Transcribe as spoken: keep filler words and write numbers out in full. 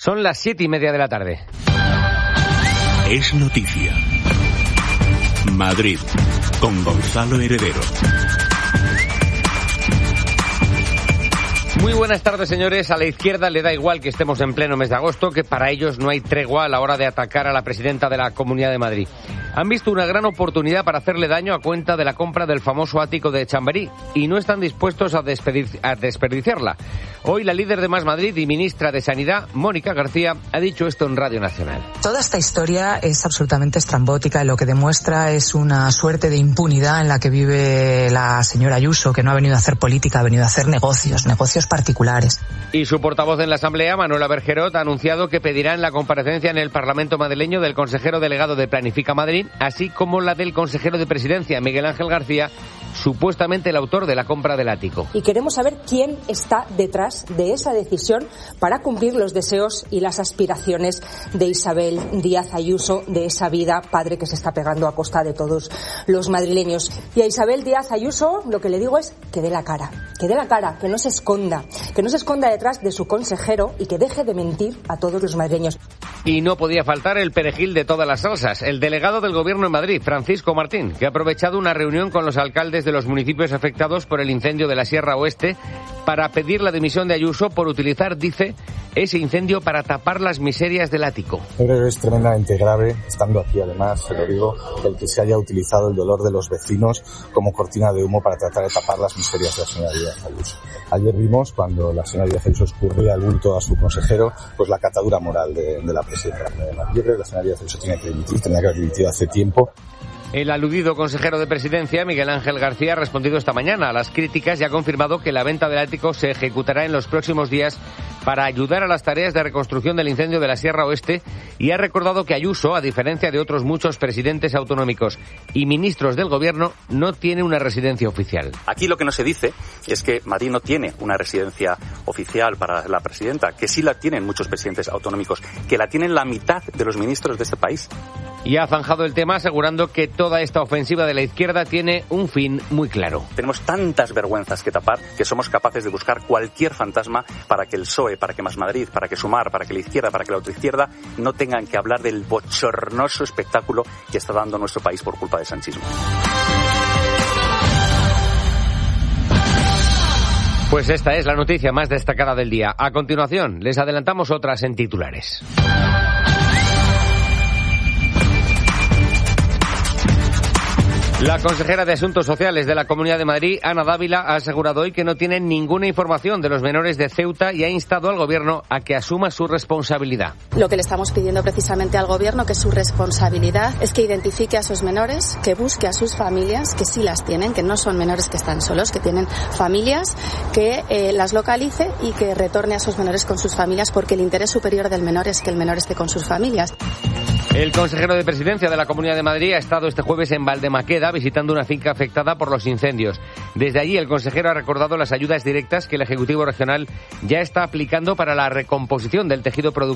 Son las siete y media de la tarde. Es noticia. Madrid, con Gonzalo Heredero. Muy buenas tardes, señores. A la izquierda le da igual que estemos en pleno mes de agosto, que para ellos no hay tregua a la hora de atacar a la presidenta de la Comunidad de Madrid. Han visto una gran oportunidad para hacerle daño a cuenta de la compra del famoso ático de Chamberí y no están dispuestos a, despedir, a desperdiciarla. Hoy la líder de Más Madrid y ministra de Sanidad, Mónica García, ha dicho esto en Radio Nacional. Toda esta historia es absolutamente estrambótica y lo que demuestra es una suerte de impunidad en la que vive la señora Ayuso, que no ha venido a hacer política, ha venido a hacer negocios, negocios particulares. Y su portavoz en la Asamblea, Manuela Bergerot, ha anunciado que pedirán la comparecencia en el Parlamento madrileño del consejero delegado de Planifica Madrid, así como la del consejero de Presidencia, Miguel Ángel García, supuestamente el autor de la compra del ático. Y queremos saber quién está detrás de esa decisión para cumplir los deseos y las aspiraciones de Isabel Díaz Ayuso, de esa vida padre que se está pegando a costa de todos los madrileños. Y a Isabel Díaz Ayuso lo que le digo es que dé la cara, que dé la cara, que no se esconda, que no se esconda detrás de su consejero y que deje de mentir a todos los madrileños. Y no podía faltar el perejil de todas las salsas, el delegado del Gobierno en Madrid, Francisco Martín, que ha aprovechado una reunión con los alcaldes de los municipios afectados por el incendio de la Sierra Oeste para pedir la dimisión de Ayuso por utilizar, dice, ese incendio para tapar las miserias del ático. Yo creo que es tremendamente grave, estando aquí además, se lo digo, el que se haya utilizado el dolor de los vecinos como cortina de humo para tratar de tapar las miserias de la señora Díaz Ayuso. Ayer vimos, cuando la señora Díaz Ayuso escurría el bulto a su consejero, pues la catadura moral de, de la presidenta. Yo creo que la señora Díaz Ayuso tiene que dimitir, tenía que haber dimitido hace tiempo. El aludido consejero de Presidencia, Miguel Ángel García, ha respondido esta mañana a las críticas y ha confirmado que la venta del ático se ejecutará en los próximos días para ayudar a las tareas de reconstrucción del incendio de la Sierra Oeste y ha recordado que Ayuso, a diferencia de otros muchos presidentes autonómicos y ministros del Gobierno, no tiene una residencia oficial. Aquí lo que no se dice es que Madrid no tiene una residencia oficial para la presidenta, que sí la tienen muchos presidentes autonómicos, que la tienen la mitad de los ministros de este país. Y ha zanjado el tema asegurando que toda esta ofensiva de la izquierda tiene un fin muy claro. Tenemos tantas vergüenzas que tapar que somos capaces de buscar cualquier fantasma para que el P S O E, para que Más Madrid, para que Sumar, para que la izquierda, para que la otra izquierda no tengan que hablar del bochornoso espectáculo que está dando nuestro país por culpa del sanchismo. Pues esta es la noticia más destacada del día. A continuación, les adelantamos otras en titulares. La consejera de Asuntos Sociales de la Comunidad de Madrid, Ana Dávila, ha asegurado hoy que no tiene ninguna información de los menores de Ceuta y ha instado al Gobierno a que asuma su responsabilidad. Lo que le estamos pidiendo precisamente al Gobierno, que su responsabilidad es que identifique a esos menores, que busque a sus familias, que sí las tienen, que no son menores que están solos, que tienen familias, que eh, las localice y que retorne a esos menores con sus familias, porque el interés superior del menor es que el menor esté con sus familias. El consejero de Presidencia de la Comunidad de Madrid ha estado este jueves en Valdemaqueda visitando una finca afectada por los incendios. Desde allí el consejero ha recordado las ayudas directas que el Ejecutivo Regional ya está aplicando para la recomposición del tejido productivo